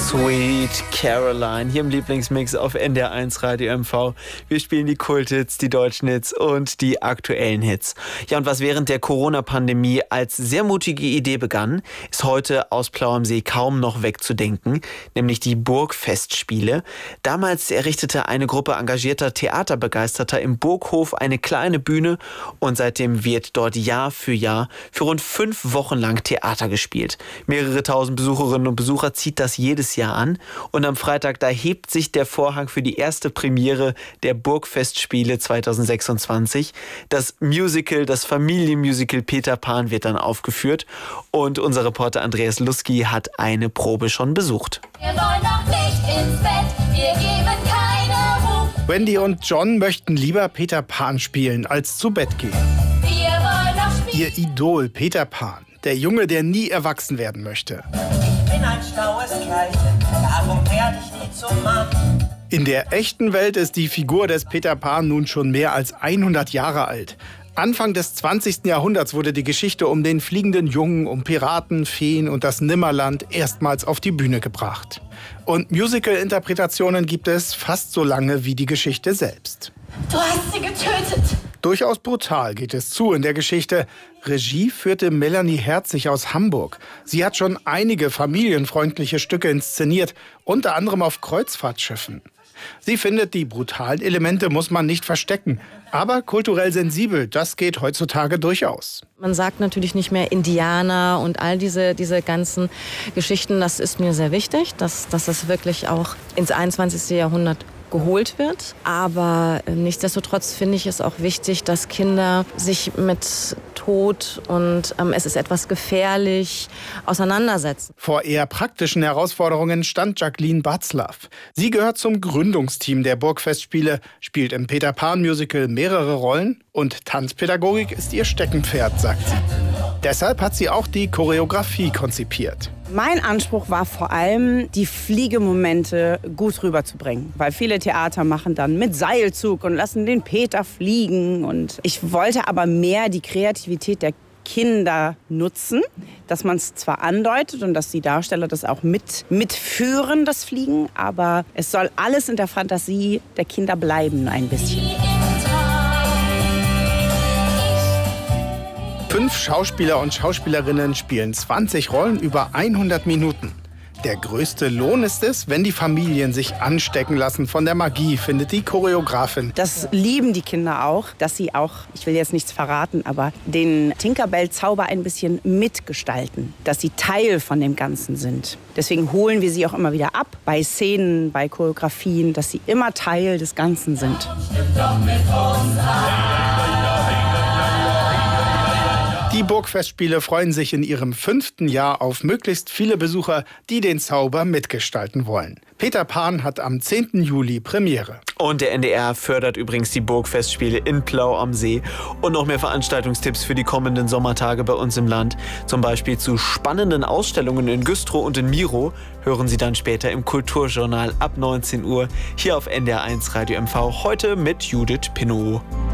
Sweet Caroline, hier im Lieblingsmix auf NDR1 Radio MV. Wir spielen die Kulthits, die deutschen Hits und die aktuellen Hits. Ja, und was während der Corona-Pandemie als sehr mutige Idee begann, ist heute aus Plau am See kaum noch wegzudenken, nämlich die Burgfestspiele. Damals errichtete eine Gruppe engagierter Theaterbegeisterter im Burghof eine kleine Bühne und seitdem wird dort Jahr für Jahr für rund 5 Wochen lang Theater gespielt. Mehrere tausend Besucherinnen und Besucher zieht das jedes Jahr an. Und am Freitag, da hebt sich der Vorhang für die erste Premiere der Burgfestspiele 2026. Das Musical, das Familienmusical Peter Pan wird dann aufgeführt. Und unser Reporter Andreas Lusky hat eine Probe schon besucht. Wir wollen noch nicht ins Bett, wir geben keine Ruhe. Wendy und John möchten lieber Peter Pan spielen, als zu Bett gehen. Wir wollen noch spielen. Ihr Idol Peter Pan, der Junge, der nie erwachsen werden möchte. Ich bin ein schlaues Kerlchen, darum werde ich nie zum Mann. In der echten Welt ist die Figur des Peter Pan nun schon mehr als 100 Jahre alt. Anfang des 20. Jahrhunderts wurde die Geschichte um den fliegenden Jungen, um Piraten, Feen und das Nimmerland erstmals auf die Bühne gebracht. Und Musical-Interpretationen gibt es fast so lange wie die Geschichte selbst. Du hast sie getötet. Durchaus brutal geht es zu in der Geschichte. Regie führte Melanie Herzig aus Hamburg. Sie hat schon einige familienfreundliche Stücke inszeniert, unter anderem auf Kreuzfahrtschiffen. Sie findet, die brutalen Elemente muss man nicht verstecken. Aber kulturell sensibel, das geht heutzutage durchaus. Man sagt natürlich nicht mehr Indianer und all diese ganzen Geschichten. Das ist mir sehr wichtig, dass das wirklich auch ins 21. Jahrhundert geholt wird. Aber nichtsdestotrotz finde ich es auch wichtig, dass Kinder sich mit Tod und es ist etwas gefährlich auseinandersetzen. Vor eher praktischen Herausforderungen stand Jacqueline Batzlaff. Sie gehört zum Gründungsteam der Burgfestspiele, spielt im Peter Pan Musical mehrere Rollen und Tanzpädagogik ist ihr Steckenpferd, sagt sie. Deshalb hat sie auch die Choreografie konzipiert. Mein Anspruch war vor allem, die Fliegemomente gut rüberzubringen. Weil viele Theater machen dann mit Seilzug und lassen den Peter fliegen. Und ich wollte aber mehr die Kreativität der Kinder nutzen, dass man es zwar andeutet und dass die Darsteller das auch mitführen, das Fliegen, aber es soll alles in der Fantasie der Kinder bleiben ein bisschen. 5 Schauspieler und Schauspielerinnen spielen 20 Rollen über 100 Minuten. Der größte Lohn ist es, wenn die Familien sich anstecken lassen von der Magie, findet die Choreografin. Das lieben die Kinder auch, dass sie auch, ich will jetzt nichts verraten, aber den Tinkerbell-Zauber ein bisschen mitgestalten, dass sie Teil von dem Ganzen sind. Deswegen holen wir sie auch immer wieder ab, bei Szenen, bei Choreografien, dass sie immer Teil des Ganzen sind. Die Burgfestspiele freuen sich in ihrem 5. Jahr auf möglichst viele Besucher, die den Zauber mitgestalten wollen. Peter Pan hat am 10. Juli Premiere. Und der NDR fördert übrigens die Burgfestspiele in Plau am See. Und noch mehr Veranstaltungstipps für die kommenden Sommertage bei uns im Land. Zum Beispiel zu spannenden Ausstellungen in Güstrow und in Miro hören Sie dann später im Kulturjournal ab 19 Uhr hier auf NDR1 Radio MV. Heute mit Judith Pinot.